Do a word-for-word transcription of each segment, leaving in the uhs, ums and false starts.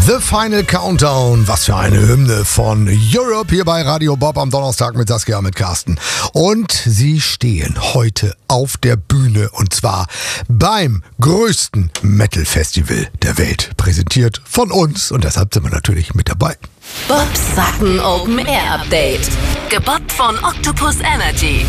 The Final Countdown, was für eine Hymne von Europe hier bei Radio Bob am Donnerstag mit Saskia, mit Carsten. Und sie stehen heute auf der Bühne und zwar beim größten Metal-Festival der Welt. Präsentiert von uns und deshalb sind wir natürlich mit dabei. Bobs Wacken Open Air Update. Gebobbt von Octopus Energy.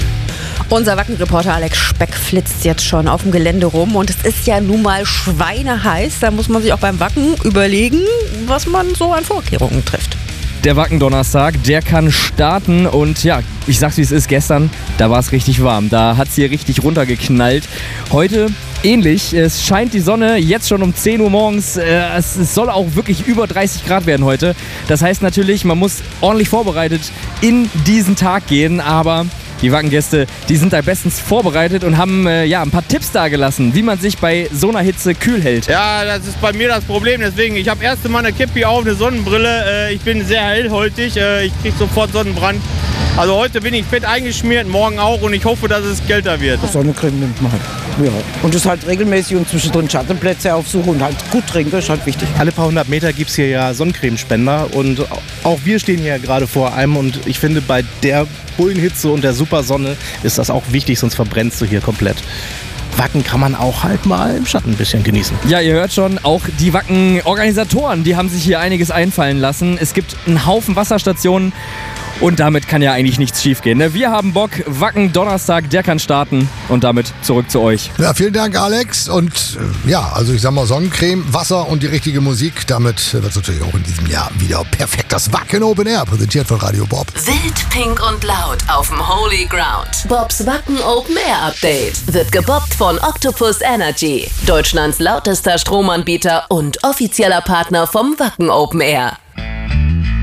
Unser Wacken-Reporter Alex Speck flitzt jetzt schon auf dem Gelände rum und es ist ja nun mal schweineheiß. Da muss man sich auch beim Wacken überlegen, was man so an Vorkehrungen trifft. Der Wacken-Donnerstag, der kann starten und ja, ich sag's wie es ist, gestern, da war es richtig warm. Da hat's hier richtig runtergeknallt. Heute ähnlich, es scheint die Sonne jetzt schon um zehn Uhr morgens. Äh, es, es soll auch wirklich über dreißig Grad werden heute. Das heißt natürlich, man muss ordentlich vorbereitet in diesen Tag gehen, aber die Wackengäste, die sind da bestens vorbereitet und haben äh, ja, ein paar Tipps dagelassen, wie man sich bei so einer Hitze kühl hält. Ja, das ist bei mir das Problem. Deswegen, ich habe erst einmal eine Kippi auf, eine Sonnenbrille. Äh, ich bin sehr hellhäutig, äh, ich kriege sofort Sonnenbrand. Also heute bin ich fett eingeschmiert, morgen auch und ich hoffe, dass es kälter wird. Sonnencreme nimmt man halt. Ja. Und das halt regelmäßig und zwischendrin Schattenplätze aufsuchen und halt gut trinken, das ist halt wichtig. Alle paar hundert Meter gibt es hier ja Sonnencremespender und auch wir stehen hier gerade vor einem und ich finde, bei der Bullenhitze und der Supersonne ist das auch wichtig, sonst verbrennst du hier komplett. Wacken kann man auch halt mal im Schatten ein bisschen genießen. Ja, ihr hört schon, auch die Wacken-Organisatoren, die haben sich hier einiges einfallen lassen. Es gibt einen Haufen Wasserstationen und damit kann ja eigentlich nichts schiefgehen. Ne? Wir haben Bock, Wacken Donnerstag, der kann starten und damit zurück zu euch. Ja, vielen Dank, Alex. Und äh, ja, also ich sag mal Sonnencreme, Wasser und die richtige Musik. Damit wird es natürlich auch in diesem Jahr wieder perfekt. Das Wacken Open Air, präsentiert von Radio Bob. Wild, pink und laut auf dem Holy Ground. Bobs Wacken Open Air Update wird gebobbt von Octopus Energy. Deutschlands lautester Stromanbieter und offizieller Partner vom Wacken Open Air.